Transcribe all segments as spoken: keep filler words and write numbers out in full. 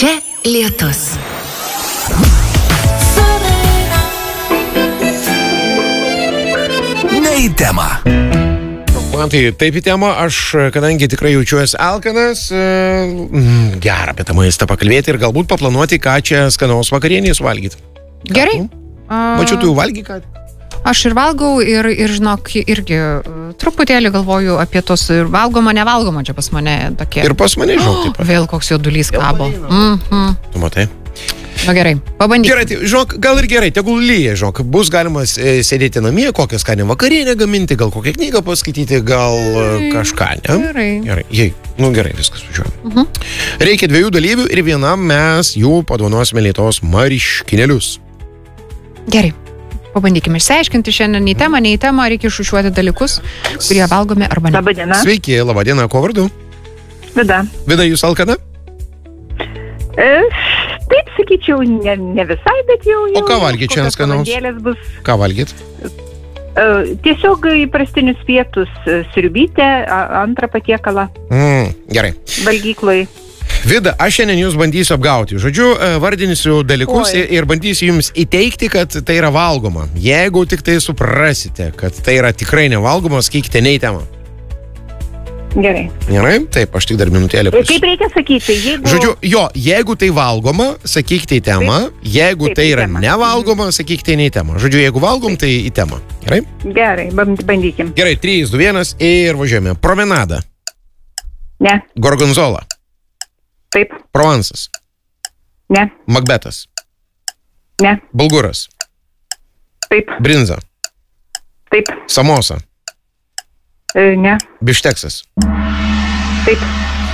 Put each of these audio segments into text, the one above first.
Čia lietus. Ne į temą. Man tai taip į temą, aš, kadangi tikrai jaučiuosi alkanas, gerą apie tą maistą pakalbėti ir galbūt paplanuoti, ką čia skanaus vakarienį suvalgyti. Gerai. Mačiau, tu jau valgy ką? Aš ir valgau ir, ir žinok, irgi truputėlį galvoju apie tos ir valgoma, nevalgoma čia pas mane tokie. Ir pas mane, žinok, taip pat. Vėl koks jaudulys kabo. Mhm. Tu matai? Na gerai, pabandyk. Gerai, tai, žinok, gal ir gerai, tegul lyja, žinok, bus galima sėdėti namie, kokią skanią vakarienę gaminti, gal kokią knygą paskaityti, gal gerai, kažką, ne? Gerai. Gerai, jei, nu gerai, viskas važiuojam. Mhm. Reikia dviejų dalyvių ir vienam mes jų padovanosime Lietuvos marškinėlius. Gerai. Pabandykime išsiaiškinti šiandien į temą, ne į temą, reikia išrūšiuoti dalykus, kurie valgomi arba ne. Labadiena. Sveiki, labadiena, ko vardu? Vida. Vida, jūs alkana? E, taip, sakyčiau, ne, ne visai, bet jau... jau O ką valgyt šiandien skanaus? Bus, Ką valgyt? e, tiesiog įprastinius pietus, e, sriubytę, a- antrą patiekalą Mm, gerai. valgykloj. Vida, aš šiandien jūs bandysiu apgauti. Žodžiu, e, vardinsiu dalykus Oi. ir, ir bandysiu jums įteikti, kad tai yra valgoma. Jeigu tik tai suprasite, kad tai yra tikrai nevalgoma, sakykite ne į temą. Gerai. Gerai? Taip, aš tik dar minutėlį. E, Kaip reikia sakyti, jeigu... Žodžiu, jo, jeigu tai valgoma, sakykite į temą. Jeigu Taip, tai į yra temą. nevalgoma, sakykite ne į temą. Žodžiu, jeigu valgom, tai į temą. Gerai? Gerai, band- bandykim. Gerai, trys, du, vienas ir važiuojame. Promenada. Ne, Gorgonzola. taip, Provansas. ne, Makbetas. ne, Bulguras. taip, Brinza. taip, Samosa. e, ne, Bišteksas. taip.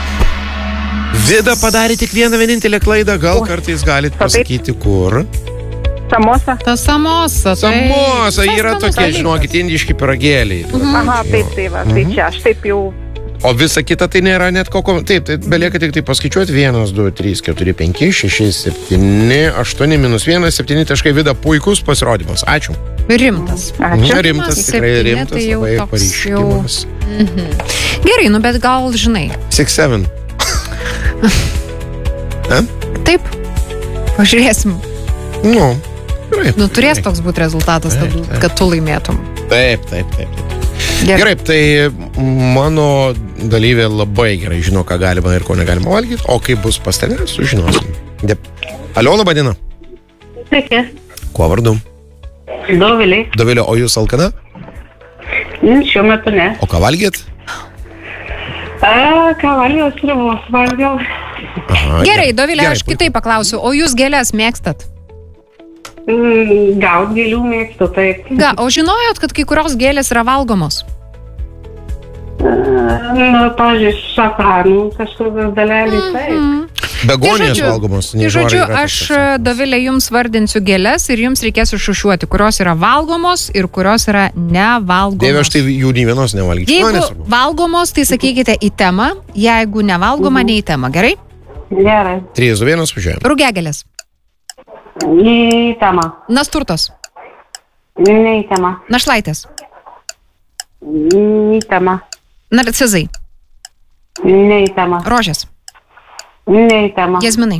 Vida padarė tik vieną vienintelę klaidą, gal kartais galite taip. pasakyti, kur. Samosa. Ta samosa. tai Samosa visai yra skanus tokie, dalykas. žinokit, indiški pyragėliai. Aha, taip, tai va, tai čia aš taip jau... O visa kita tai nėra net koko... Taip, tai belieka tik tai paskaičiuoti. vienas, du, trys, keturi, penki, šeši, septyni, aštuoni, minus vienas, septyni taškai. Vida, puikus pasirodymas. Ačiū. Ačiū. Rimtas. Na, rimtas, tikrai Septyni, rimtas, tai jau labai toks pareiškimas. Mhm. Gerai, nu bet gal žinai. Six, seven. Ne? Taip. Pažiūrėsim. Nu, gerai. Nu, turės toks būti rezultatas, kad, Taip, taip. kad tu laimėtum. Taip, taip, taip. taip. Gerai. Gerai, tai mano dalyvė labai gerai žino, ką galima ir ko negalima valgyti, o kaip bus pas tave, sužinosim. Dep. Alio, laba diena. Sveiki, Kuo vardu? Dovilė. Dovilė, o jūs alkana? Mm, Šiuo metu ne. O ką valgėt? A, ką valgiau, sriubos valgiau. Aha, Gerai, Dovilė, Gerai, aš puiku. kitaip paklausiu, o jūs gėlės mėgstat? Mm, Gaut gėlių mėgstu, taip. Ga, o žinojot, kad kai kurios gėlės yra valgomos? Na, pavyzdžiui, šafranų kažkokios dalelės, taip. Begonijos žodžiu- valgomos. Tai nežinau, ar žodžiu, yra tas aš, toks. Dovilė, jums vardinsiu gėlės ir jums reikės išrūšiuoti, kurios yra valgomos ir kurios yra nevalgomos. Dieve, aš tai jų nei vienos nevalgyčiau. Jeigu Na, nesvarbu. valgomos, tai sakykite į temą, jeigu nevalgoma, ne į temą, gerai? Gerai. trys, du, vienas, važiuojam. Rugiagėlės, Į temą. nasturtos, Ne į temą. našlaitės, Į temą. narcizai, Ne į temą. rožės, Ne į temą. jazminai.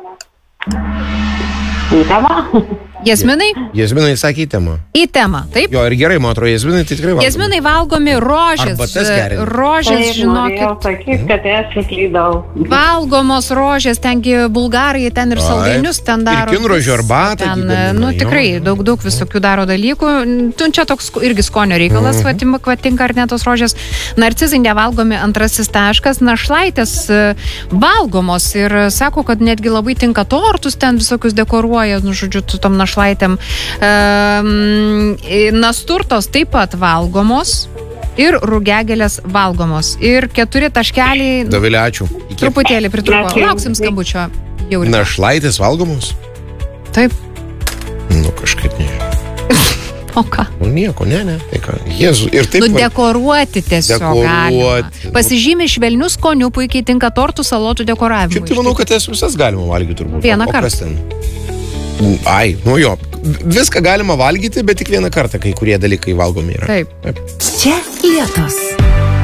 Į temą. Jazminai Jazminai sakė į temą. į temą, taip? Jo, ir gerai, man atrodo, jazminai tai tikrai valgomi. Jazminai valgomi, rožės, Arbatas gerinti. rožės, Taip, norėjau žinokit, sakyti, kad esu klydau. valgomos rožės, tengi bulgarai ten ir Taip. saldainius ten daro. Ir kinrožių arbatą Ten, gi gamina, nu, jo, tikrai, jo. daug, daug visokių daro dalykų. Tu čia toks irgi skonio reikalas, Mhm. va, tinka ar ne tos rožės. Narcizai nevalgomi, antrasis taškas. Našlaitės e, valgomos ir sako, kad netgi labai tinka tortus ten visokius dekoruoja, nu, žodžiu, tu tom našlaitėm. Um, nasturtos taip pat valgomos ir rugiagėlės valgomos. Ir keturi taškeliai Dovilė, ačiū. Iki. truputėlį pritruko. Ačiū. Lauksim skambučio. Jau ir Našlaitės valgomos? taip. Nu, kažkaip nežinau. O ką? Nu, nieko, ne, ne. Tai ką, Jėzu. Ir taip. Nu, va- dekoruoti tiesiog galima. Dekoruoti. Pasižymi švelnių skonių, puikiai tinka tortų, salotų dekoravimui. Šiaip tai manau, kad jas visas galima valgyti turbūt. Vieną O kartą. kas ten? Ai, nu jo. Viską galima valgyti, bet tik vieną kartą kai kurie dalykai valgomi yra. Taip. Čia lietus.